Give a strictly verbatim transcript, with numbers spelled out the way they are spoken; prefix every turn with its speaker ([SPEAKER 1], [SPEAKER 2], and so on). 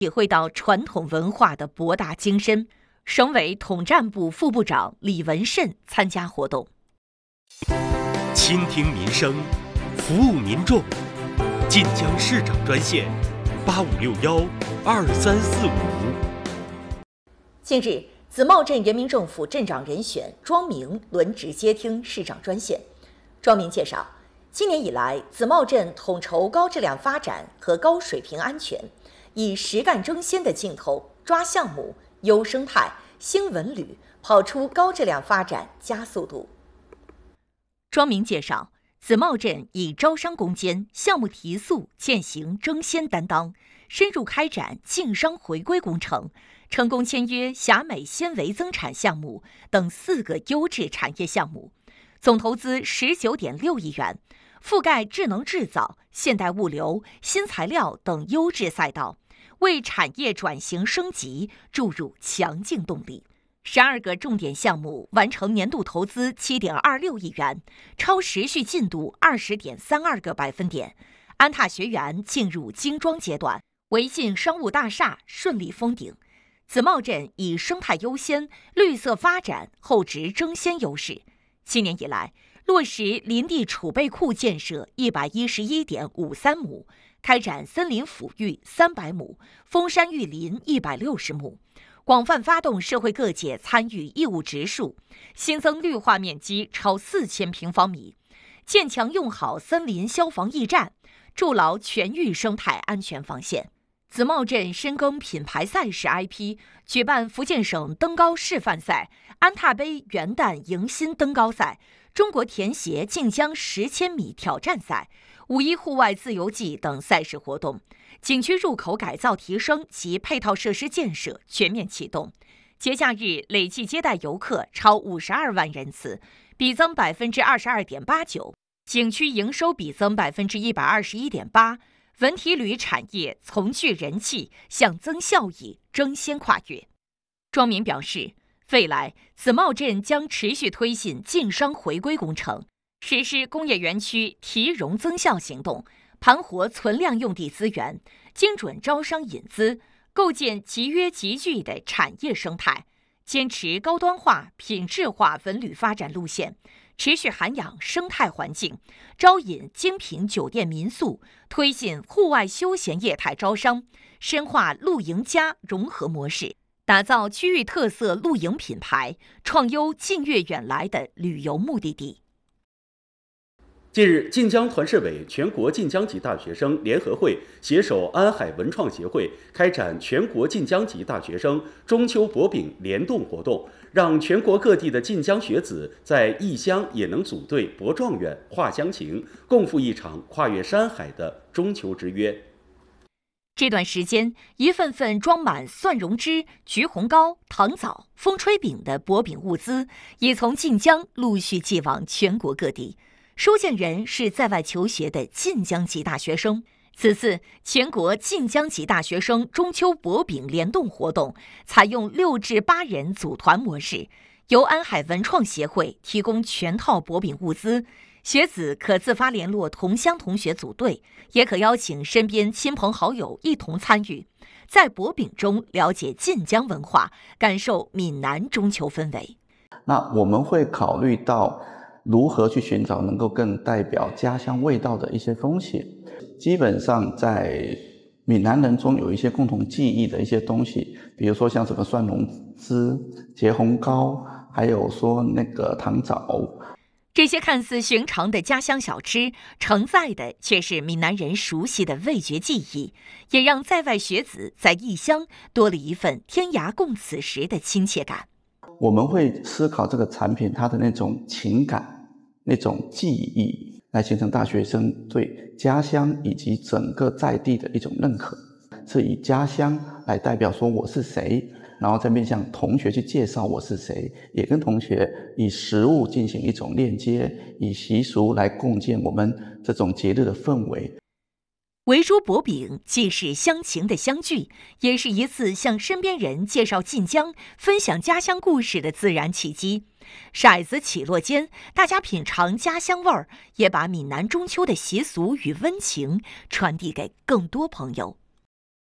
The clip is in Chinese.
[SPEAKER 1] 体会到传统文化的博大精深。省委统战部副部长李文慎参加活动。
[SPEAKER 2] 倾听民生，服务民众。晋江市长专线：八五六幺二三四五。
[SPEAKER 1] 近日，紫茂镇原民政府镇长人选庄明轮值接听市长专线。庄明介绍，今年以来，紫茂镇统筹高质量发展和高水平安全，以实干争先的劲头抓项目、优生态、兴文旅，跑出高质量发展加速度。庄明介绍，紫茂镇以招商攻坚、项目提速践行争先担当，深入开展晋商回归工程，成功签约霞美纤维增产项目等四个优质产业项目，总投资十九点六亿元，覆盖智能制造、现代物流、新材料等优质赛道，为产业转型升级注入强劲动力。十二个重点项目完成年度投资七点二六亿元，超时序进度二十点三二个百分点。安踏学园进入精装阶段，维信商务大厦顺利封顶。紫茂镇以生态优先、绿色发展、厚植争先优势。今年以来，落实林地储备库建设一百一十一点五三亩，开展森林抚育三百亩，封山育林一百六十亩。广泛发动社会各界参与义务植树，新增绿化面积超四千平方米，建强用好森林消防驿站，筑牢全域生态安全防线。紫茂镇深耕品牌赛事 I P， 举办福建省登高示范赛、安踏杯元旦迎新登高赛、中国田协晋江十千米挑战赛、五一户外自由季等赛事活动。景区入口改造提升及配套设施建设全面启动，节假日累计接待游客超五十二万人次，比增百分之二十二点八九，景区营收比增百分之一百二十一点八，文体旅产业从聚人气向增效益争先跨越。庄明表示，未来紫茂镇将持续推进晋商回归工程，实施工业园区提融增效行动，盘活存量用地资源，精准招商引资，构建集约集聚的产业生态，坚持高端化、品质化文旅发展路线，持续涵养生态环境，招引精品酒店民宿，推进户外休闲业态招商，深化露营加融合模式，打造区域特色露营品牌，创优近越远来的旅游目的地。
[SPEAKER 3] 近日，晋江团市委全国晋江籍大学生联合会携手安海文创协会开展全国晋江籍大学生中秋博饼联动活动，让全国各地的晋江学子在异乡也能组队博状元、话乡情，共赴一场跨越山海的中秋之约。
[SPEAKER 1] 这段时间，一份份装满蒜蓉汁、橘红糕、糖枣、风吹饼的薄饼物资，已从晋江陆续寄往全国各地。收件人是在外求学的晋江籍大学生。此次全国晋江籍大学生中秋博饼联动活动采用六至八人组团模式，由安海文创协会提供全套博饼物资，学子可自发联络同乡同学组队，也可邀请身边亲朋好友一同参与，在博饼中了解晋江文化，感受闽南中秋氛围。
[SPEAKER 4] 那我们会考虑到如何去寻找能够更代表家乡味道的一些东西。基本上在闽南人中有一些共同记忆的一些东西，比如说像什么蒜蓉汁、茄红糕，还有说那个糖枣。
[SPEAKER 1] 这些看似寻常的家乡小吃，承载的却是闽南人熟悉的味觉记忆，也让在外学子在异乡多了一份天涯共此时的亲切感。
[SPEAKER 4] 我们会思考这个产品它的那种情感、那种记忆，来形成大学生对家乡以及整个在地的一种认可，是以家乡来代表说我是谁，然后再面向同学去介绍我是谁，也跟同学以食物进行一种链接，以习俗来共建我们这种节日的氛围。
[SPEAKER 1] 围桌博饼既是乡情的相聚，也是一次向身边人介绍晋江、分享家乡故事的自然契机。骰子起落间，大家品尝家乡味儿，也把闽南中秋的习俗与温情传递给更多朋友。